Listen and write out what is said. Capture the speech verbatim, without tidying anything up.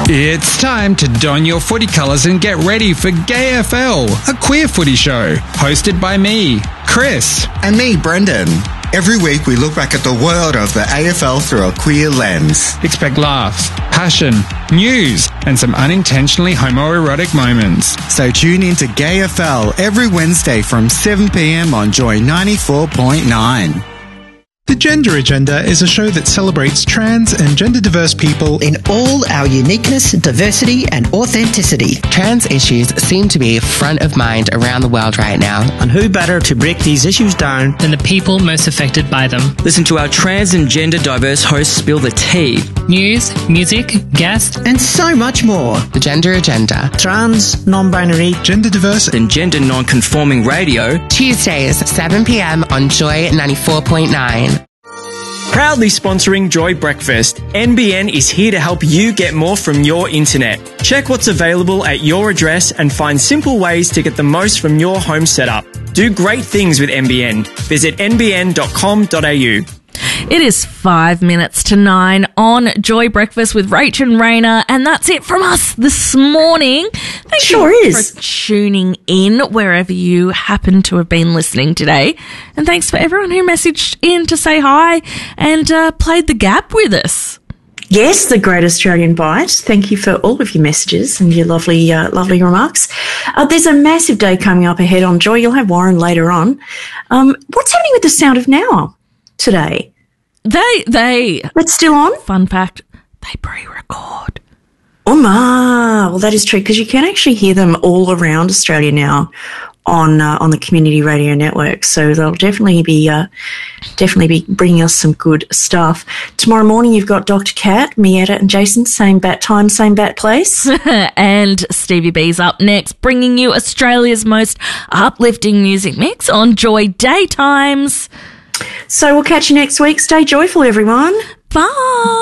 It's time to don your footy colours and get ready for Gay F L, a queer footy show, hosted by me, Chris. And me, Brendan. Every week we look back at the world of the A F L through a queer lens. Expect laughs, passion, news, and some unintentionally homoerotic moments. So tune in to Gay F L every Wednesday from seven p.m. on Joy ninety-four point nine. The Gender Agenda is a show that celebrates trans and gender-diverse people in all our uniqueness, diversity and authenticity. Trans issues seem to be front of mind around the world right now. And who better to break these issues down than the people most affected by them? Listen to our trans and gender-diverse hosts spill the tea. News, music, guests, and so much more. The Gender Agenda. Trans, non-binary, gender-diverse and gender non-conforming radio. Tuesdays, seven p.m. on Joy ninety-four point nine. Proudly sponsoring Joy Breakfast, N B N is here to help you get more from your internet. Check what's available at your address and find simple ways to get the most from your home setup. Do great things with N B N. Visit n b n dot com dot a u. It is five minutes to nine on Joy Breakfast with Rach and Raina, and that's it from us this morning. Thank sure you is. for tuning in wherever you happen to have been listening today. And thanks for everyone who messaged in to say hi and uh, played the gap with us. Yes, the Great Australian Bite. Thank you for all of your messages and your lovely, uh, lovely remarks. Uh, there's a massive day coming up ahead on Joy. You'll have Warren later on. Um, what's happening with the Sound of Now today? They, they... It's still on? Fun fact, they pre-record. Oh, my. Well, that is true, because you can actually hear them all around Australia now on uh, on the community radio network. So they'll definitely be uh, definitely be bringing us some good stuff. Tomorrow morning, you've got Doctor Cat, Mietta and Jason, same bat time, same bat place. And Stevie B's up next, bringing you Australia's most uplifting music mix on Joy Daytimes. So we'll catch you next week. Stay joyful, everyone. Bye.